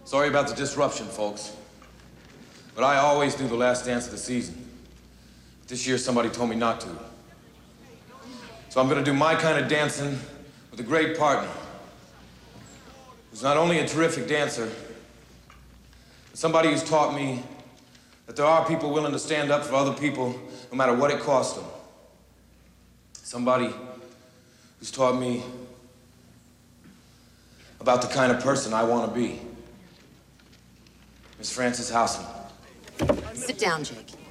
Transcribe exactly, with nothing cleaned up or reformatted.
Sorry about the disruption, folks. But I always do the last dance of the season. This year, somebody told me not to. So I'm gonna do my kind of dancing with a great partner, who's not only a terrific dancer, but somebody who's taught me that there are people willing to stand up for other people no matter what it costs them. Somebody who's taught me about the kind of person I want to be. Miss Frances Houseman. Sit down, Jake.